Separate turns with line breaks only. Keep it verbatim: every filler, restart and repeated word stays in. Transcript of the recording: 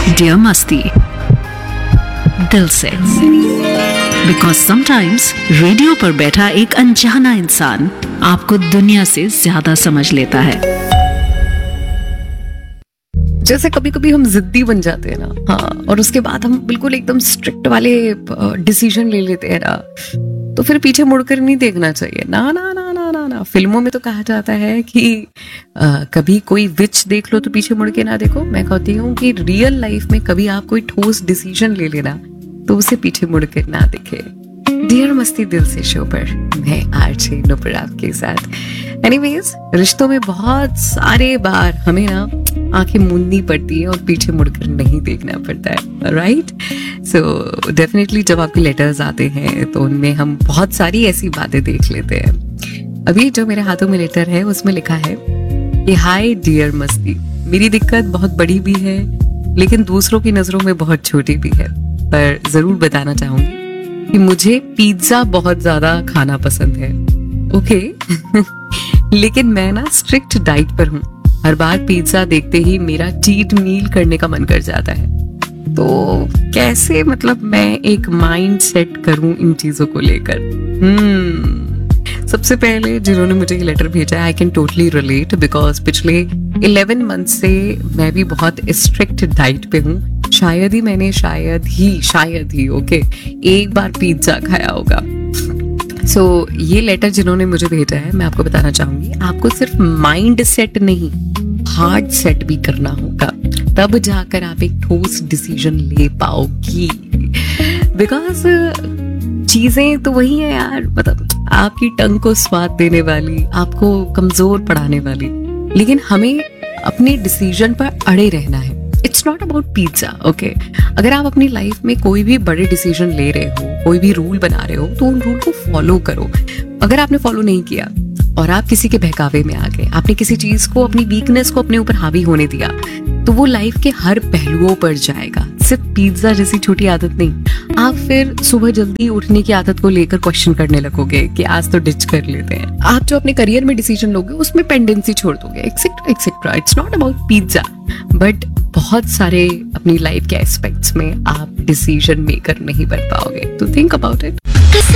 Dear मस्ती, दिल से। बिकॉज समटाइम्स रेडियो पर बैठा एक अनजाना इंसान आपको दुनिया से ज्यादा समझ लेता है।
जैसे कभी कभी हम जिद्दी बन जाते हैं ना, हाँ, और उसके बाद हम बिल्कुल एकदम स्ट्रिक्ट वाले डिसीजन ले लेते हैं ना, तो फिर पीछे मुड़कर नहीं देखना चाहिए। ना ना ना ना ना ना फिल्मों में तो कहा जाता है कि आ, कभी कोई विच देख लो तो पीछे मुड़ के ना देखो। मैं कहती हूँ कि रियल लाइफ में कभी आप कोई ठोस डिसीजन ले लेना तो उसे पीछे मुड़ कर ना दिखे। डियर मस्ती दिल से शो पर मैं आरजे नुपुर आपके साथ। एनीवेज, रिश्तों में बहुत सारे बार हमें ना आंखें मूंदनी पड़ती है और पीछे मुड़कर नहीं देखना पड़ता है, राइट? सो डेफिनेटली जब आपके लेटर्स आते हैं तो उनमें हम बहुत सारी ऐसी बातें देख लेते हैं। अभी जो मेरे हाथों में लेटर है उसमें लिखा है कि हाय डियर मस्ती, मेरी दिक्कत बहुत बड़ी भी है लेकिन दूसरों की नजरों में बहुत छोटी भी है, पर जरूर बताना चाहूंगी कि मुझे पिज्जा बहुत ज्यादा खाना पसंद है। ओके लेकिन मैं ना स्ट्रिक्ट डाइट पर हूँ। हर बार पिज्जा देखते ही मेरा चीट मील करने का मन कर जाता है। तो कैसे मतलब मैं एक माइंड सेट करूं इन चीजों को लेकर? हम्म सबसे पहले जिन्होंने मुझे ये लेटर भेजा है, I can totally relate, because पिछले इलेवन मंथ से मैं भी बहुत स्ट्रिक्ट डाइट पे हूँ। शायद ही मैंने शायद ही शायद ही ओके एक बार पिज्जा खाया होगा। सो so, ये लेटर जिन्होंने मुझे भेजा है, मैं आपको बताना चाहूंगी, आपको सिर्फ माइंड सेट नहीं हार्ट सेट भी करना होगा, तब जाकर आप एक ठोस डिसीजन ले पाओगी। बिकॉज चीजें तो वही है यार, मतलब आपकी टंग को स्वाद देने वाली, आपको कमजोर पड़ाने वाली, लेकिन हमें अपने डिसीजन पर अड़े रहना है। It's not about pizza, okay? अगर आप अपनी लाइफ में कोई भी बड़े डिसीजन ले रहे हो, कोई भी रूल बना रहे हो, तो उन रूल को फॉलो करो। अगर आपने फॉलो नहीं किया और आप किसी के बहकावे में आ गए, आपने किसी चीज को, अपनी वीकनेस को अपने ऊपर हावी होने दिया, तो वो लाइफ के हर पहलुओं पर जाएगा। सिर्फ पिज्जा जैसी छोटी आदत नहीं, आप फिर सुबह जल्दी उठने की आदत को लेकर क्वेश्चन करने लगोगे कि आज तो डिच कर लेते हैं। आप जो अपने करियर में डिसीजन लोगे उसमें पेंडेंसी छोड़ दोगे, etcetera etcetera. It's not about pizza, but बहुत सारे अपनी लाइफ के एस्पेक्ट्स में आप डिसीजन मेकर नहीं बन पाओगे। तो थिंक अबाउट इट।